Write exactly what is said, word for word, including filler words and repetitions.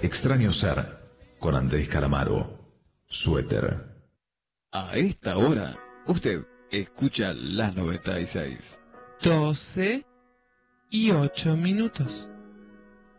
Extraño Ser, con Andrés Calamaro. Suéter. A esta hora, usted escucha la noventa y seis. doce y ocho minutos.